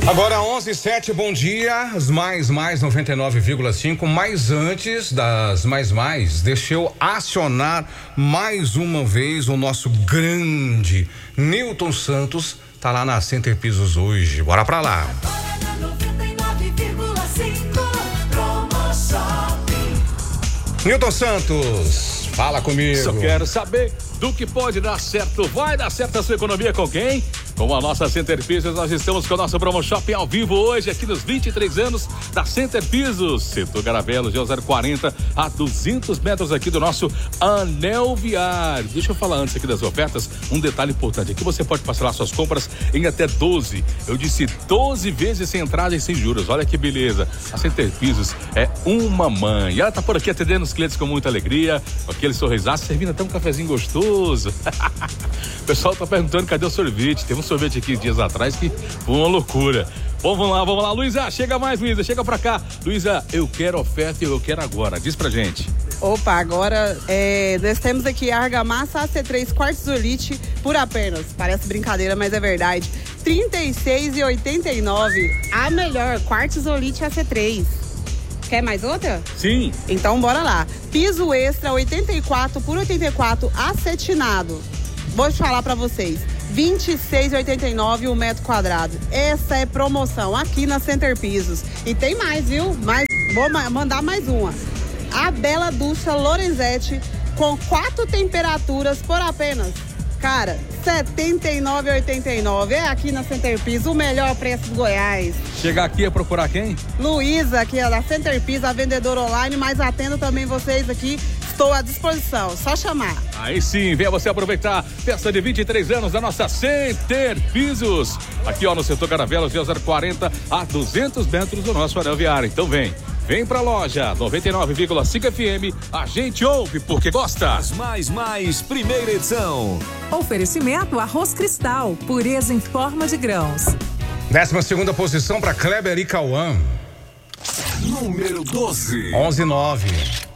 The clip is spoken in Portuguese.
Agora 11:07, bom dia, as mais 99,5, mas antes das mais, deixa eu acionar mais uma vez o nosso grande Newton Santos, tá lá na Center Pisos hoje, bora pra lá. Newton Santos, fala comigo. Só quero saber do que pode dar certo. Vai dar certo a sua economia com quem? Com a nossa Center Pisos, nós estamos com o nosso Promo Shopping ao vivo hoje, aqui nos 23 anos da Center Pisos, setor Garavelos, de 040 a 200 metros aqui do nosso anel viário. Deixa eu falar antes aqui das ofertas, um detalhe importante, aqui você pode parcelar suas compras em até 12, eu disse 12 vezes sem entrada e sem juros, olha que beleza. A Center Pisos é uma mãe, ela tá por aqui atendendo os clientes com muita alegria, com aquele sorrisaço, servindo até um cafezinho gostoso. O pessoal tá perguntando cadê o sorvete, temos sorvete aqui dias atrás que foi uma loucura. Bom, vamos lá, Luísa, chega mais, Luísa, chega pra cá. Luísa, eu quero oferta e eu quero agora, diz pra gente. Opa, agora nós temos aqui a argamassa AC3 quartzolite por apenas, parece brincadeira, mas é verdade, R$36,89, a melhor quartzolite AC3. Quer mais outra? Sim. Então bora lá. Piso extra 84 por 84 acetinado. Vou te falar pra vocês. R$26,89 o metro quadrado. Essa é promoção aqui na Center Pisos. E tem mais, viu? Vou mandar mais uma. A Bela Ducha Lorenzetti com 4 temperaturas por apenas, cara, R$79,89. É aqui na Center Pisos, o melhor preço do Goiás. Chegar aqui é procurar quem? Luísa, aqui é da Center Pisos, a vendedora online, mas atendo também vocês aqui. Estou à disposição, só chamar. Aí sim, venha você aproveitar festa de 23 anos da nossa Center Pisos. Aqui, ó, no setor Caravelos, de 040 a 200 metros do nosso anel viário. Então vem pra loja 99,5 FM. A gente ouve porque gosta. Mais, primeira edição. Oferecimento Arroz Cristal, pureza em forma de grãos. 12ª posição para Kleber e Cauã. Número 12. 11:09.